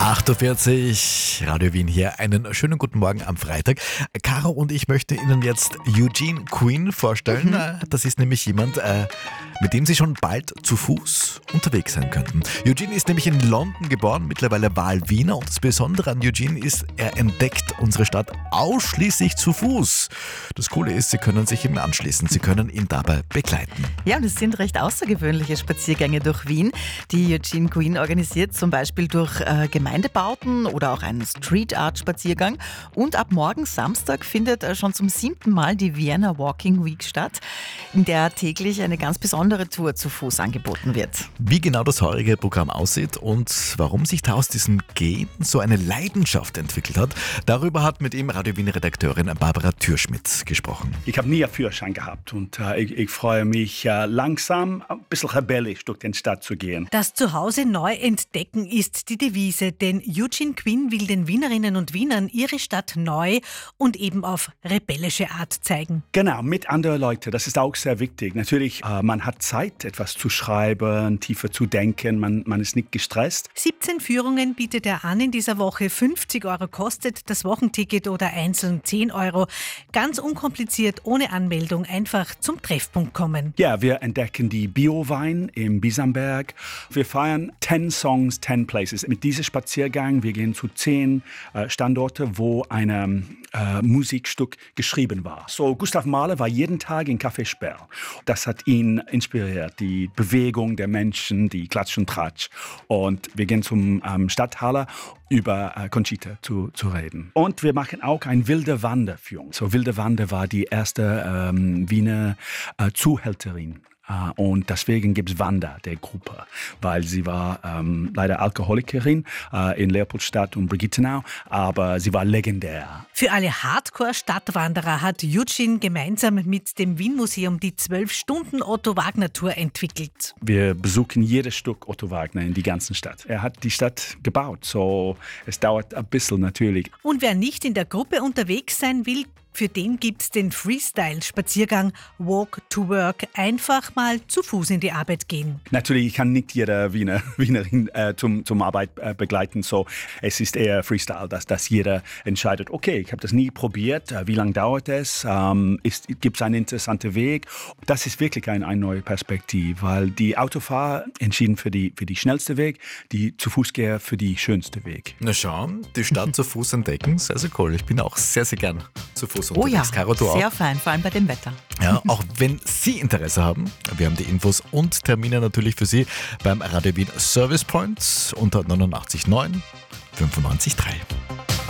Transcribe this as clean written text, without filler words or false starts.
8:40 Uhr, Radio Wien hier. Einen schönen guten Morgen am Freitag. Caro und ich möchten Ihnen jetzt Eugene Quinn vorstellen. Das ist nämlich jemand, mit dem Sie schon bald zu Fuß unterwegs sein könnten. Eugene ist nämlich in London geboren, mittlerweile Wahlwiener. Und das Besondere an Eugene ist, er entdeckt unsere Stadt ausschließlich zu Fuß. Das Coole ist, Sie können sich ihm anschließen. Sie können ihn dabei begleiten. Ja, und es sind recht außergewöhnliche Spaziergänge durch Wien, die Eugene Quinn organisiert, zum Beispiel durch Gemeindebauten oder auch einen Street-Art-Spaziergang. Und ab morgen Samstag findet schon zum 7. Mal die Vienna Walking Week statt, in der täglich eine ganz besondere Tour zu Fuß angeboten wird. Wie genau das heurige Programm aussieht und warum sich da aus diesem Gehen so eine Leidenschaft entwickelt hat, darüber hat mit ihm Radio Wien-Redakteurin Barbara Thürschmidt gesprochen. Ich habe nie einen Führerschein gehabt und ich freue mich langsam, ein bisschen rebellisch durch die Stadt zu gehen. Das Zuhause neu entdecken ist die Devise, denn Eugene Quinn will den Wienerinnen und Wienern ihre Stadt neu und eben auf rebellische Art zeigen. Genau, mit anderen Leuten, das ist auch sehr wichtig. Natürlich, man hat Zeit, etwas zu schreiben, tiefer zu denken, man ist nicht gestresst. 17 Führungen bietet er an in dieser Woche. 50 € kostet das Wochenticket oder einzeln 10 €. Ganz unkompliziert, ohne Anmeldung, einfach zum Treffpunkt kommen. Ja, wir entdecken die Biowein im Bisamberg. Wir feiern 10 Songs, 10 Places. Mit diesem Spaziergang, wir gehen zu 10 Standorte, wo ein Musikstück geschrieben war. So, Gustav Mahler war jeden Tag in Café Sperl. Das hat ihn inspiriert, die Bewegung der Menschen, die Klatsch und Tratsch. Und wir gehen zum Stadthalle, über Conchita zu reden. Und wir machen auch eine wilde Wanderführung. So, wilde Wander war die erste Wiener Zuhälterin. Und deswegen gibt es Wanda, der Gruppe, weil sie war leider Alkoholikerin in Leopoldstadt und Brigittenau, aber sie war legendär. Für alle Hardcore-Stadtwanderer hat Eugene gemeinsam mit dem Wien-Museum die 12-Stunden-Otto-Wagner-Tour entwickelt. Wir besuchen jedes Stück Otto Wagner in die ganzen Stadt. Er hat die Stadt gebaut, so es dauert ein bisschen natürlich. Und wer nicht in der Gruppe unterwegs sein will, für den gibt's den Freestyle-Spaziergang Walk to Work. Einfach mal zu Fuß in die Arbeit gehen. Natürlich kann nicht jeder Wienerin zum Arbeit begleiten. So, es ist eher Freestyle, dass jeder entscheidet, okay, ich habe das nie probiert, wie lange dauert es, gibt es einen interessanten Weg. Das ist wirklich eine neue Perspektive, weil die Autofahrer entschieden für die schnellste Weg, die zu Fußgänger für die schönste Weg. Na schau, die Stadt zu Fuß entdecken, sehr, sehr cool. Ich bin auch sehr, sehr gern zu Fuß unterwegs. Oh ja, Caro, du sehr auch? fein, vor allem bei dem Wetter. Ja, auch wenn Sie Interesse haben, wir haben die Infos und Termine natürlich für Sie beim Radio Wien Service Point unter 89 9 95 3.